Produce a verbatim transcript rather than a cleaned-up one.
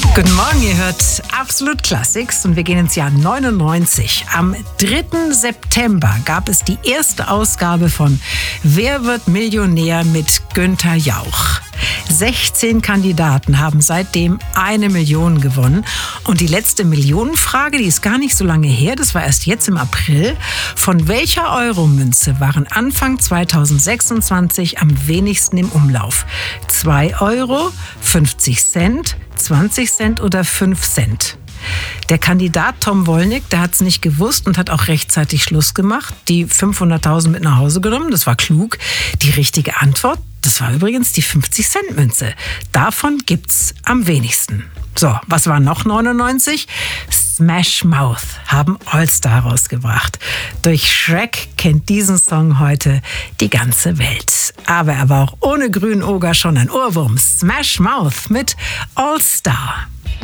Guten Morgen, ihr hört Absolut Classics und wir gehen ins Jahr neunundneunzig. Am dritten September gab es die erste Ausgabe von Wer wird Millionär mit Günther Jauch. sechzehn Kandidaten haben seitdem eine Million gewonnen. Und die letzte Millionenfrage, die ist gar nicht so lange her, das war erst jetzt im April. Von welcher Euromünze waren Anfang zweitausendsechsundzwanzig am wenigsten im Umlauf? zwei Euro, fünfzig Cent, zwanzig Cent oder fünf Cent? Der Kandidat Tom Wollnick, der hat es nicht gewusst und hat auch rechtzeitig Schluss gemacht. Die fünfhunderttausend mit nach Hause genommen, das war klug. Die richtige Antwort, das war übrigens die fünfzig Cent Münze. Davon gibt's am wenigsten. So, was war noch neunundneunzig? Smash Mouth haben All-Star rausgebracht. Durch Shrek kennt diesen Song heute die ganze Welt. Aber er war auch ohne Grünoger schon ein Ohrwurm. Smash Mouth mit All-Star.